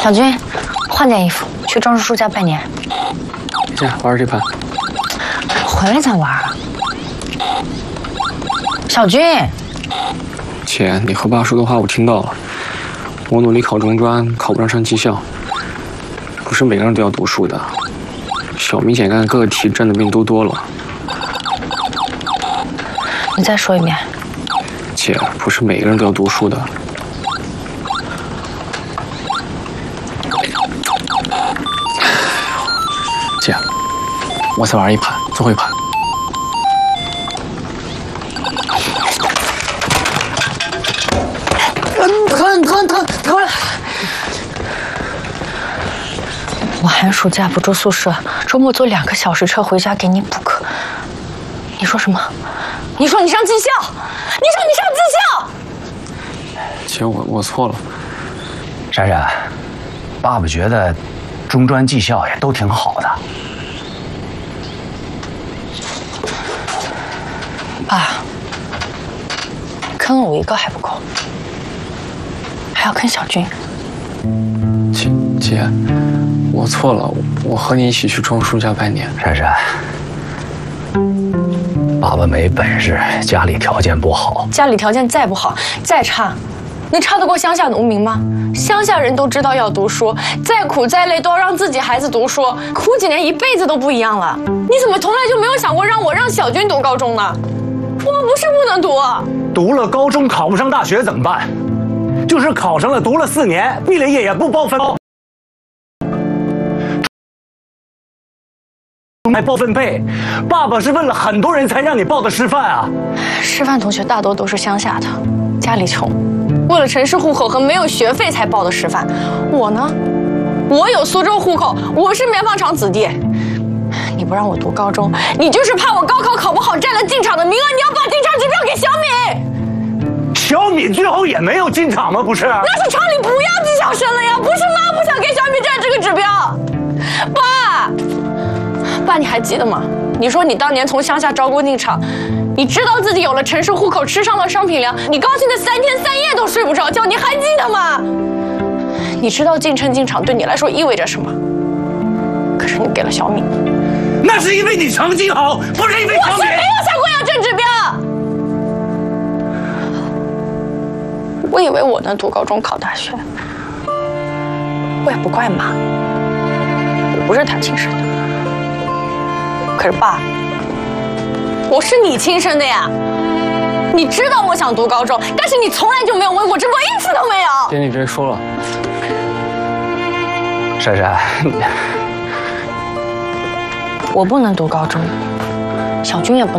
小军，换件衣服，去庄叔叔家拜年。 这玩这盘， 回来再玩。小军， 姐，你和爸说的话我听到了。我努力考中专，考不上技校。不是每个人都要读书的。小明姐干各个题挣的比你多了。 你再说一遍。 姐，不是每个人都要读书的。姐，我再玩一盘，最后一盘。疼！ 我寒暑假不住宿舍，周末坐2个小时车回家给你补课。你说什么？你说你上技校？你说你上技校？ 姐，我错了。 闪闪，爸爸觉得中专技校也都挺好的。 爸，坑了我一个还不够，还要坑小军。 姐，我错了，我和你一起去庄叔家拜年。 闪闪，爸爸没本事，家里条件不好。 家里条件再不好，再差，你差得过乡下农民吗？乡下人都知道要读书，再苦再累都要让自己孩子读书，苦几年一辈子都不一样了。你怎么从来就没有想过让小军读高中呢？我们不是不能读， 读了高中考不上大学怎么办？就是考上了，读了4年，毕了业也不报分，还报分配。爸爸是问了很多人才让你报的师范啊。 师范同学大多都是乡下的，家里穷，为了城市户口和没有学费才报的师范。我呢，我有苏州户口，我是棉纺厂子弟。你不让我读高中，你就是怕我高考考不好占了进厂的名额，你要把进厂指标给小米。 小米最后也没有进厂吗？不是？ 那是厂里不要技校生了呀，不是妈不想给小米占这个指标。爸，你还记得吗？你说你当年从乡下招工进厂，你知道自己有了城市户口，吃上了商品粮，你高兴的3天3夜都睡不着觉，你还记得吗？你知道进城进厂对你来说意味着什么？可是你给了小米。 那是因为你成绩好，不是因为小米。 我是没有想过要挣指标。我以为我能读高中考大学，我也不怪妈，我不是她亲生的。可是爸，我是你亲生的呀！你知道我想读高中，但是你从来就没有问过直播，一次都没有。 姐，你直接说了。 闪闪， 我不能读高中，小军也不能。